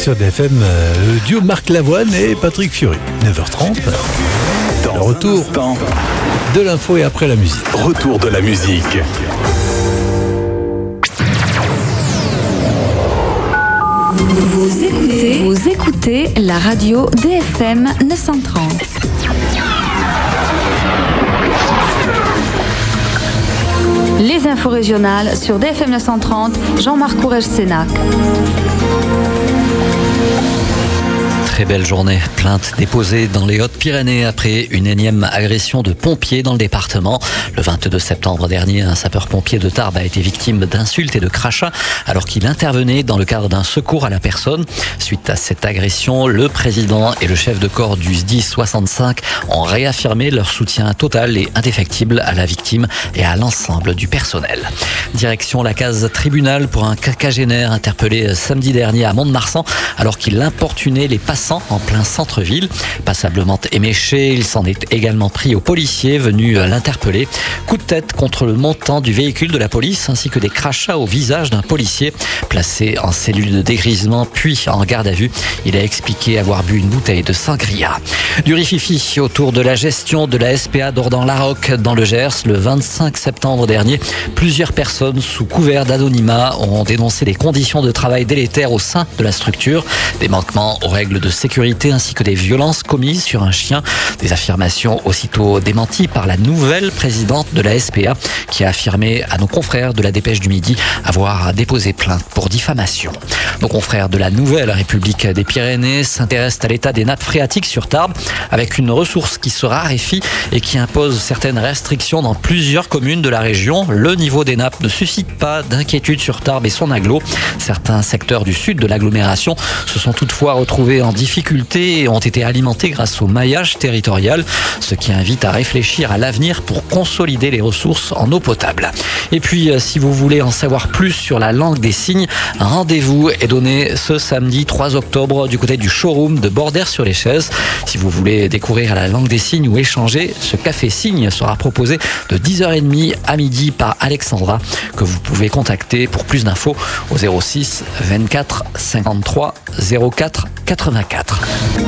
sur DFM, le duo Marc Lavoine et Patrick Fiori. 9h30, le retour de l'info et après la musique. Retour de la musique. Vous écoutez la radio DFM 930. Les infos régionales sur DFM 930, Jean-Marc Courrèges-Sénac. Très belle journée. Plainte déposée dans les Hautes-Pyrénées après une énième agression de pompiers dans le département. Le 22 septembre dernier, un sapeur-pompier de Tarbes a été victime d'insultes et de crachats alors qu'il intervenait dans le cadre d'un secours à la personne. Suite à cette agression, le président et le chef de corps du SDIS 65 ont réaffirmé leur soutien total et indéfectible à la victime et à l'ensemble du personnel. Direction la case tribunal pour un quinquagénaire interpellé samedi dernier à Mont-de-Marsan alors qu'il importunait les passants en plein centre-ville. Passablement éméché, il s'en est également pris aux policiers venus l'interpeller. Coup de tête contre le montant du véhicule de la police ainsi que des crachats au visage d'un policier placé en cellule de dégrisement puis en garde à vue. Il a expliqué avoir bu une bouteille de sangria. Du rififi autour de la gestion de la SPA d'Ordan-la-Roque dans le Gers. Le 25 septembre dernier, plusieurs personnes sous couvert d'anonymat ont dénoncé des conditions de travail délétères au sein de la structure, des manquements aux règles de sécurité ainsi que des violences commises sur un chien. Des affirmations aussitôt démenties par la nouvelle présidente de la SPA qui a affirmé à nos confrères de la Dépêche du Midi avoir déposé plainte pour diffamation. Nos confrères de la Nouvelle République des Pyrénées s'intéressent à l'état des nappes phréatiques sur Tarbes avec une ressource qui se raréfie et qui impose certaines restrictions dans plusieurs communes de la région. Le niveau des nappes ne suscite pas d'inquiétude sur Tarbes et son agglo. Certains secteurs du sud de l'agglomération se sont toutefois retrouvés en difficulté et ont été alimentés grâce au maillage territorial, ce qui invite à réfléchir à l'avenir pour consolider les ressources en eau potable. Et puis, si vous voulez en savoir plus sur la langue des signes, un rendez-vous est donné ce samedi 3 octobre du côté du showroom de Bordères-sur-les-Chaises. Si vous voulez découvrir la langue des signes ou échanger, ce café signe sera proposé de 10h30 à midi par Alexandra, que vous pouvez contacter pour plus d'infos au 06 24 53 04 84.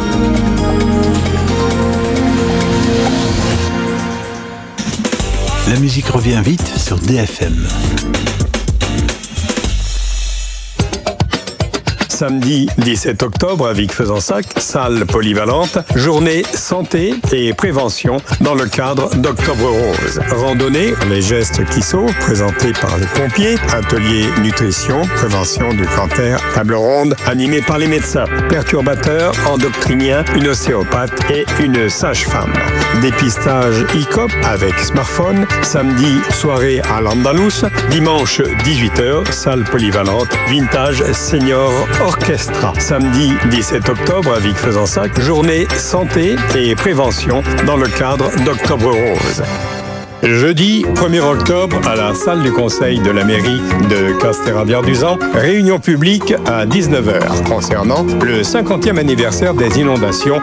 La musique revient vite sur DFM. Samedi 17 octobre à Vic-Fezensac, salle polyvalente, journée santé et prévention dans le cadre d'Octobre Rose. Randonnée, les gestes qui sauvent, présentés par les pompiers, atelier nutrition, prévention du cancer, table ronde animée par les médecins, perturbateurs endocriniens, une ostéopathe et une sage-femme. Dépistage ICOP avec smartphone, samedi soirée à l'Andalous, dimanche 18h, salle polyvalente, vintage senior Orchestra. Samedi 17 octobre à Vic-Fezensac, journée santé et prévention dans le cadre d'Octobre Rose. Jeudi 1er octobre, à la salle du conseil de la mairie de Castérabière-Duzan, réunion publique à 19h concernant le 50e anniversaire des inondations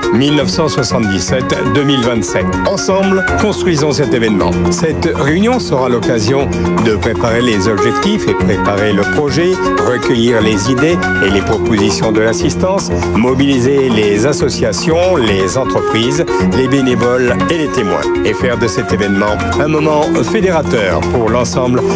1977-2027. Ensemble, construisons cet événement. Cette réunion sera l'occasion de préparer les objectifs et préparer le projet, recueillir les idées et les propositions de l'assistance, mobiliser les associations, les entreprises, les bénévoles et les témoins et faire de cet événement un moment fédérateur pour l'ensemble